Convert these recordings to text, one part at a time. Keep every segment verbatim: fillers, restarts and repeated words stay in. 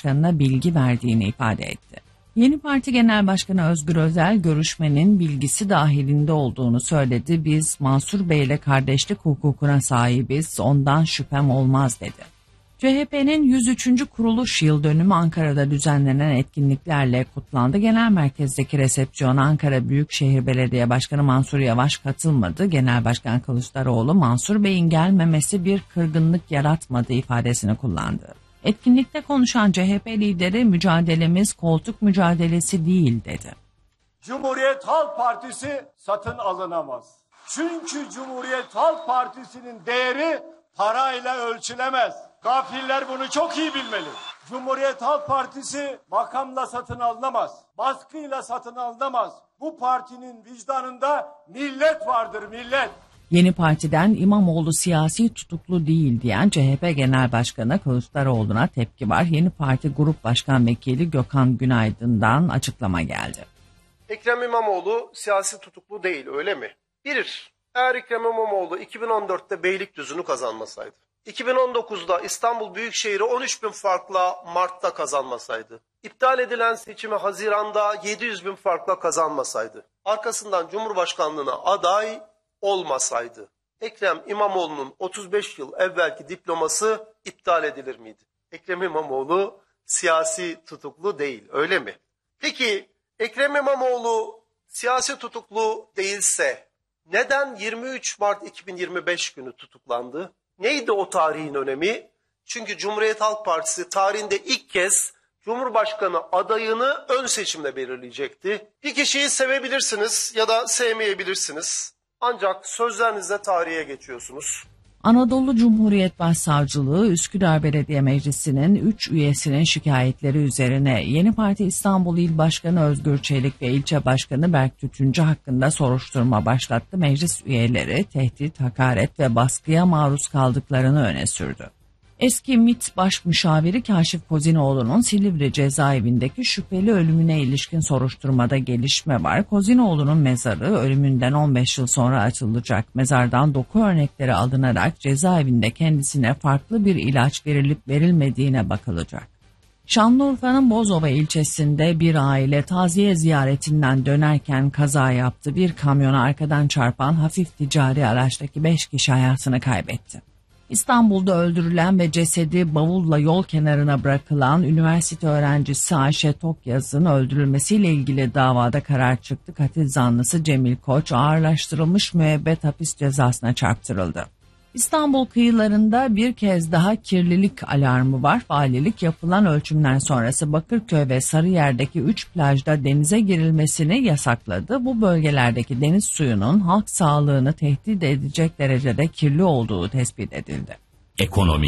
Başkanı'na bilgi verdiğini ifade etti. Yeni Parti Genel Başkanı Özgür Özel görüşmenin bilgisi dahilinde olduğunu söyledi. Biz Mansur Bey ile kardeşlik hukukuna sahibiz, ondan şüphem olmaz dedi. C H P'nin yüz üçüncü kuruluş yıl dönümü Ankara'da düzenlenen etkinliklerle kutlandı. Genel merkezdeki resepsiyona Ankara Büyükşehir Belediye Başkanı Mansur Yavaş katılmadı. Genel Başkan Kılıçdaroğlu Mansur Bey'in gelmemesi bir kırgınlık yaratmadı ifadesini kullandı. Etkinlikte konuşan C H P lideri mücadelemiz koltuk mücadelesi değil dedi. Cumhuriyet Halk Partisi satın alınamaz. Çünkü Cumhuriyet Halk Partisi'nin değeri parayla ölçülemez. Gafiller bunu çok iyi bilmeli. Cumhuriyet Halk Partisi makamla satın alınamaz. Baskıyla satın alınamaz. Bu partinin vicdanında millet vardır, millet. Yeni Parti'den İmamoğlu siyasi tutuklu değil diyen C H P Genel Başkanı Kılıçdaroğlu'na tepki var. Yeni Parti Grup Başkan Vekili Gökhan Günaydın'dan açıklama geldi. Ekrem İmamoğlu siyasi tutuklu değil, öyle mi? Bir, eğer Ekrem İmamoğlu iki bin on dörtte Beylikdüzü'nü kazanmasaydı, iki bin on dokuzda İstanbul Büyükşehir'i on üç bin farkla Mart'ta kazanmasaydı, iptal edilen seçimi Haziran'da yedi yüz bin farkla kazanmasaydı, arkasından Cumhurbaşkanlığına aday olmasaydı, Ekrem İmamoğlu'nun otuz beş yıl evvelki diploması iptal edilir miydi? Ekrem İmamoğlu siyasi tutuklu değil, öyle mi? Peki Ekrem İmamoğlu siyasi tutuklu değilse neden yirmi üç Mart iki bin yirmi beş günü tutuklandı? Neydi o tarihin önemi? Çünkü Cumhuriyet Halk Partisi tarihinde ilk kez Cumhurbaşkanı adayını ön seçimle belirleyecekti. Bir kişiyi sevebilirsiniz ya da sevmeyebilirsiniz. Ancak sözlerinizle tarihe geçiyorsunuz. Anadolu Cumhuriyet Başsavcılığı Üsküdar Belediye Meclisi'nin üç üyesinin şikayetleri üzerine Yeni Parti İstanbul İl Başkanı Özgür Çelik ve İlçe Başkanı Berk Tütüncü hakkında soruşturma başlattı. Meclis üyeleri tehdit, hakaret ve baskıya maruz kaldıklarını öne sürdü. Eski MİT Baş Müşaviri Kaşif Kozinoğlu'nun Silivri cezaevindeki şüpheli ölümüne ilişkin soruşturmada gelişme var. Kozinoğlu'nun mezarı ölümünden on beş yıl sonra açılacak. Mezardan doku örnekleri alınarak cezaevinde kendisine farklı bir ilaç verilip verilmediğine bakılacak. Şanlıurfa'nın Bozova ilçesinde bir aile taziye ziyaretinden dönerken kaza yaptı. Bir kamyona arkadan çarpan hafif ticari araçtaki beş kişi hayatını kaybetti. İstanbul'da öldürülen ve cesedi bavulla yol kenarına bırakılan üniversite öğrencisi Ayşe Tokyaz'ın öldürülmesiyle ilgili davada karar çıktı. Katil zanlısı Cemil Koç ağırlaştırılmış müebbet hapis cezasına çarptırıldı. İstanbul kıyılarında bir kez daha kirlilik alarmı var. Valilik yapılan ölçümler sonrası Bakırköy ve Sarıyer'deki üç plajda denize girilmesini yasakladı. Bu bölgelerdeki deniz suyunun halk sağlığını tehdit edecek derecede kirli olduğu tespit edildi. Ekonomi.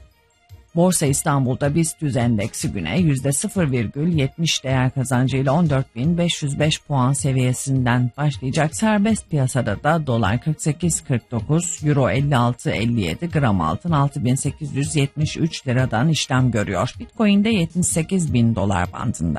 Borsa İstanbul'da BIST yüz endeksi güne yüzde sıfır virgül yetmiş değer kazancıyla on dört bin beş yüz beş puan seviyesinden başlayacak. Serbest piyasada da dolar kırk sekiz kırk dokuz, euro elli altı elli yedi, gram altın altı bin sekiz yüz yetmiş üç liradan işlem görüyor. Bitcoin'de yetmiş sekiz bin dolar bandında.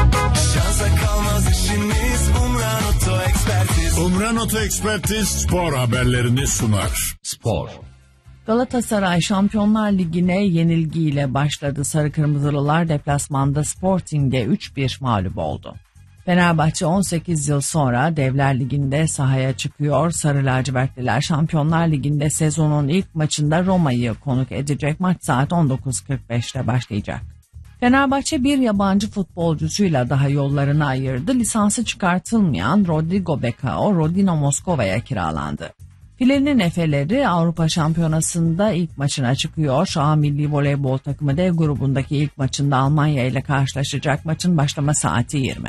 Umran Oto Ekspertiz spor haberlerini sunar. Spor. Galatasaray Şampiyonlar Ligi'ne yenilgiyle başladı. Sarı Kırmızılılar deplasmanda Sporting'e üç bir mağlup oldu. Fenerbahçe on sekiz yıl sonra Devler Ligi'nde sahaya çıkıyor. Sarı lacivertliler Şampiyonlar Ligi'nde sezonun ilk maçında Roma'yı konuk edecek. Maç saat on dokuz kırk beşte başlayacak. Fenerbahçe bir yabancı futbolcusuyla daha yollarını ayırdı. Lisansı çıkartılmayan Rodrigo Becao, Rodino Moskova'ya kiralandı. Filenin Efeleri Avrupa Şampiyonası'nda ilk maçına çıkıyor. A Milli Voleybol takımı D grubundaki ilk maçında Almanya ile karşılaşacak. Maçın başlama saati yirmi.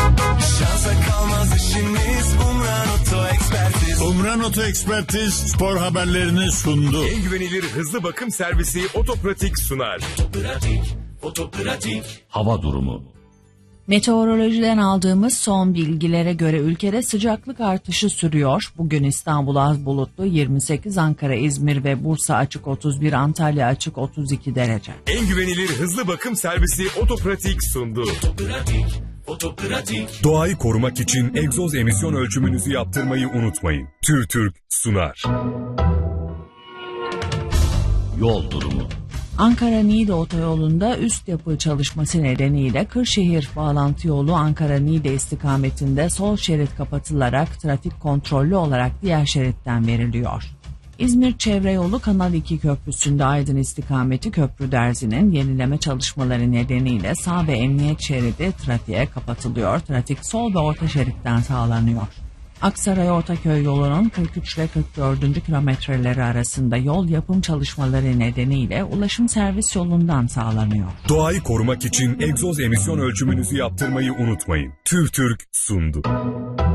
Umran Oto Ekspertiz spor haberlerini sundu. En güvenilir hızlı bakım servisi Otopratik sunar. Otopratik, Otopratik. Hava durumu. Meteorolojiden aldığımız son bilgilere göre ülkede sıcaklık artışı sürüyor. Bugün İstanbul az bulutlu yirmi sekiz, Ankara, İzmir ve Bursa açık otuz bir, Antalya açık otuz iki derece. En güvenilir hızlı bakım servisi Otopratik sundu. Otopratik, Otopratik. Doğayı korumak için egzoz emisyon ölçümünüzü yaptırmayı unutmayın. TÜRTÜRK sunar. Yol durumu. Ankara-Niğde otoyolunda üst yapı çalışması nedeniyle Kırşehir bağlantı yolu Ankara-Niğde istikametinde sol şerit kapatılarak trafik kontrollü olarak diğer şeritten veriliyor. İzmir Çevre Yolu Kanal iki Köprüsü'nde Aydın istikameti Köprü Derzi'nin yenileme çalışmaları nedeniyle sağ ve emniyet şeridi trafiğe kapatılıyor. Trafik sol ve orta şeritten sağlanıyor. Aksaray Ortaköy yolunun kırk üç ile kırk dördüncü kilometreleri arasında yol yapım çalışmaları nedeniyle ulaşım servis yolundan sağlanıyor. Doğayı korumak için egzoz emisyon ölçümünüzü yaptırmayı unutmayın. TÜVTÜRK sundu.